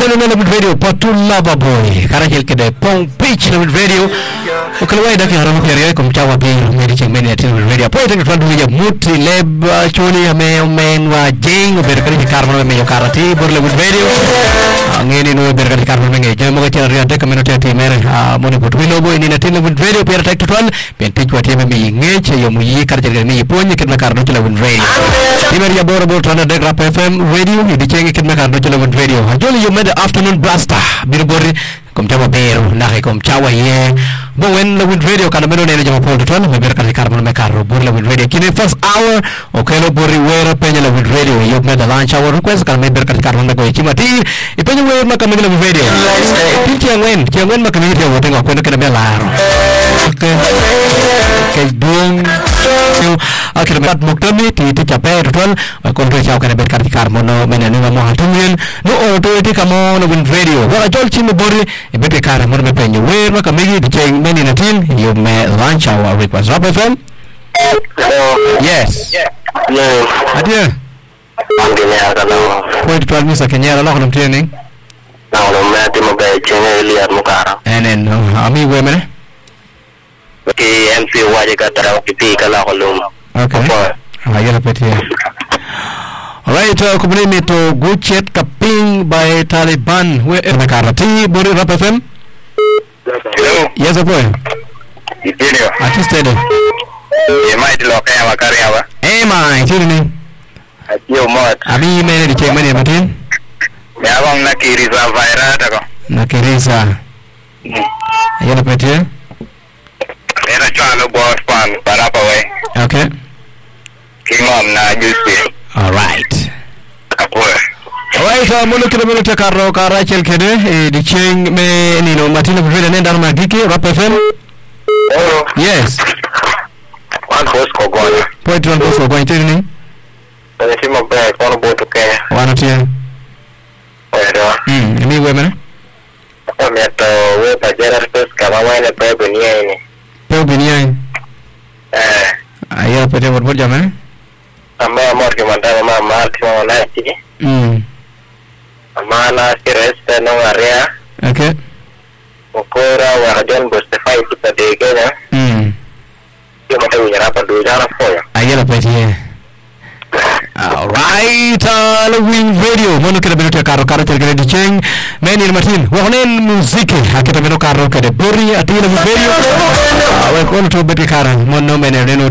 tena na video Patula Baboy Karakil kede Pong Pitch na video ukalawai daki haramu kiyari kumchawa bi meri chengmeni ya tena video po ita kifandu ya muti leb choni amenwa jeng berkali di karma meyo karati borle video ngeni no berkali karma mengi jema ko tena riante kameno tete mere moni potwilo boy ni na tena video pera tek tuan pen pitch wa tena mi ngeche yo muyi karjere ni ponye kitna karno tela video timeri ya bora bora tana de Rap FM radio di chengi kitna karno tela video hajoli yo mede afternoon blaster biribori kumchawa beru nahe kumchawa ye bo wen la radio kana meno nene jama pol tuan me berkali karma me karro bor la radio kine first hour okelo bori wera penya la radio yo mede lunch hour request kana me berkali karma me ko chimati ipenye we makame la radio tiangwen makame dia wotenga kwenda kana be laro ke dong akhir mat muktami ti capai tuan kontrol chau kana berkali karma no menene mo hatumien no auto ti kamo la radio wala jol chimo bori bete kara mo me penye we makame di cheng many na team you may launch our request Rap FM. Yes. Yes. Adia. Point 12 misa Kenya la ko training. Na no me ti mo be chenye liar mo kara. And ami we mene. Ki MC waje ka tara ki pi kala ko lum. Okay. Ayala peti. Alright, kumuni to Guchet Kaping by Taliban we Karati Bori Rap FM. Hello. Yes boy. Itinio. Atistede. Mai di lokaya makari apa? Mai chini. Atio mot. Abi mene di chemani matin. Ya bang nakiriza viral tako. Nakiriza. Ayala peti. Era chalo boss pan para pa we. Okay. Kingom na juice. All right. Apo. Alright, mulu kilomita karo karachel kede di cheng me nino matino vile nenda na magiki Rap FM. Oh. Yes. One boss ko gona. Point one boss ko gona tini. Ni simo be kono boto ke. Wana tia. Pero. Ni we mena. Me to we pa jera pes kama wale pe bunia ini. Pe bunia. Aya pete bor jame. Amba amor ke mandaba mama timo na ti. Amana siresta no area. Okay. Okora warajon bostefai kita degenya. Yo mata unyara pa do jara foya. Ayala pete. Alright, wing video mono kede benuta karo terkede di cheng meni matin wonen muziki hakita meno karo kede bori atila video awe kono to beti kara mono mene